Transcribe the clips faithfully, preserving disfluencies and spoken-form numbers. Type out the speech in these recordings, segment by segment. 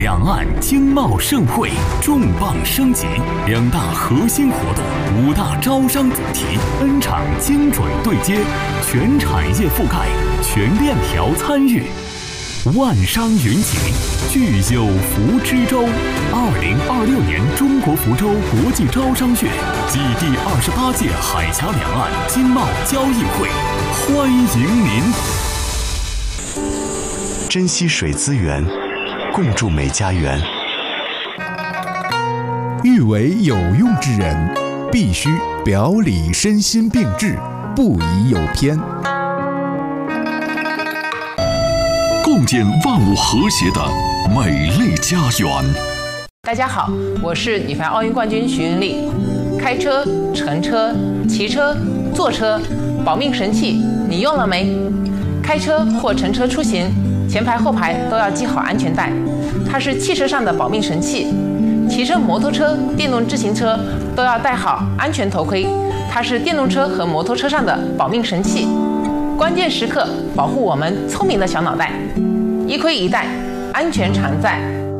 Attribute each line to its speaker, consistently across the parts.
Speaker 1: 两岸经贸盛会重磅升级，两大核心活动，五大招商主题 ，N 场精准对接，全产业覆盖，全链条参与。万商云集，聚友福之州。二零二六年中国福州国际招商月暨第二十八届海峡两岸经贸交易会，欢迎您！
Speaker 2: 珍惜水资源，共筑美家园。
Speaker 3: 欲为有用之人，必须表里身心并治，不宜有偏。
Speaker 4: 共建万物和谐的美丽家园。
Speaker 5: 大家好，我是女排奥运冠军徐云丽。开车、乘车、骑车、坐车，保命神器你用了没？开车或乘车出行，前排后排都要系好安全带，它是汽车上的保命神器。骑车、摩托车、电动自行车都要戴好安全头盔，它是电动车和摩托车上的保命神器。关键时刻保护我们聪明的小脑袋，一盔一带，安全常在。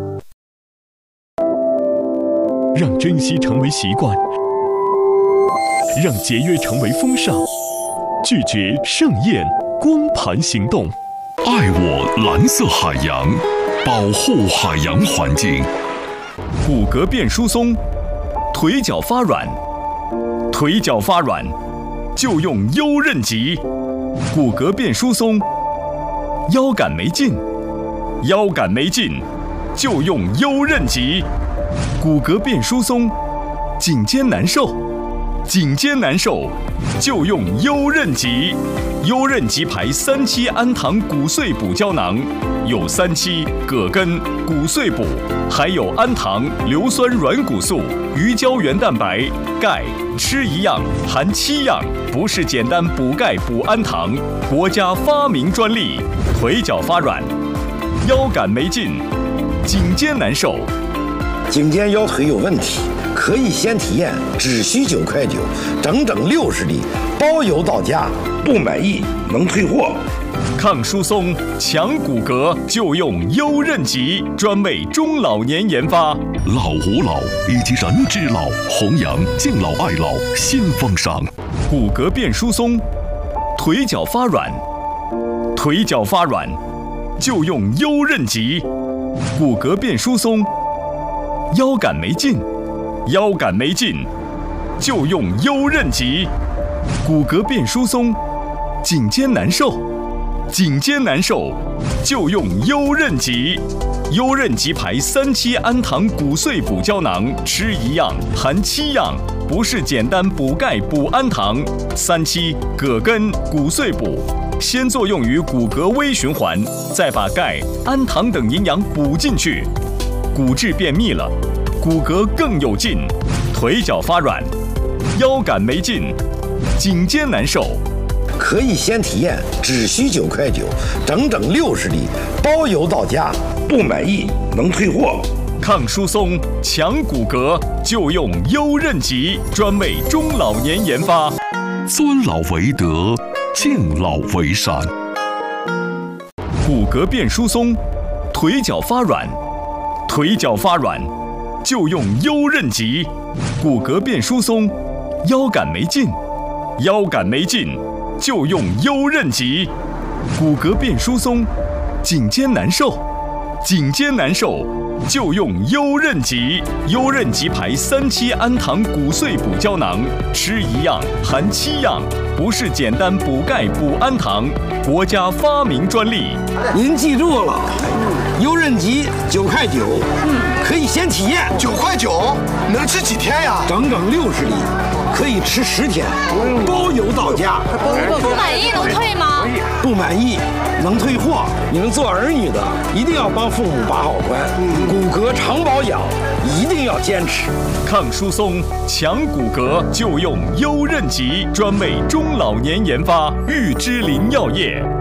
Speaker 6: 让珍惜成为习惯，让节约成为风尚，拒绝盛宴光盘行动。
Speaker 4: 爱我蓝色海洋，保护海洋环境。
Speaker 6: 骨骼变疏松，腿脚发软，腿脚发软就用优韧极。骨骼变疏松，腰杆没劲，腰杆没劲就用优韧极。骨骼变疏松，颈肩难受，颈肩难受就用优韧极。优韧极牌三七氨糖骨碎补胶囊，有三七、葛根、骨碎补，还有氨糖、硫酸软骨素、鱼胶原蛋白、钙，吃一样含七样，不是简单补钙补氨糖，国家发明专利。腿脚发软，腰杆没劲，颈肩难受。
Speaker 7: 颈肩腰腿有问题，可以先体验，只需九块九，整整六十粒，包邮到家，不满意能退货。
Speaker 6: 抗疏松、强骨骼就用优韧极，专为中老年研发。
Speaker 4: 老吾老以及人之老，弘扬敬老爱老新风尚。
Speaker 6: 骨骼变疏松，腿脚发软，腿脚发软就用优韧极。骨骼变疏松，腰杆没劲，腰杆没劲就用优韧极。骨骼变疏松，颈肩难受，颈肩难受就用优韧极。优韧极牌三七氨糖骨碎补胶囊，吃一样含七样，不是简单补钙补氨糖。三七、葛根、骨碎补，先作用于骨骼微循环，再把钙、氨糖等营养补进去，骨质变密了，骨骼更有劲。腿脚发软，腰杆没劲，颈肩难受。
Speaker 7: 可以先体验，只需九块九，整整六十粒，包邮到家，不满意能退货。
Speaker 6: 抗疏松、强骨骼就用优韧极，专为中老年研发。
Speaker 4: 尊老为德，敬老为善。
Speaker 6: 骨骼变疏松，腿脚发软，腿脚发软就用优韧极。骨骼变疏松，腰杆没劲，腰杆没劲就用优韧极。骨骼变疏松，颈肩难受，颈肩难受就用优韧极。优韧极牌三七氨糖骨碎补胶囊，吃一样含七样，不是简单补钙补氨糖，国家发明专利。
Speaker 7: 您记住了，优韧极九块九，可以先体验。
Speaker 8: 九块九能吃几天呀？
Speaker 7: 整整六十粒，可以吃十天，包邮到家。
Speaker 9: 不满意能退吗？
Speaker 7: 不满意能退货。你们做儿女的一定要帮父母把好关，骨骼常保养一定要坚持。
Speaker 6: 抗疏松、强骨骼就用优韧极，专为中老年研发。玉芝林药业。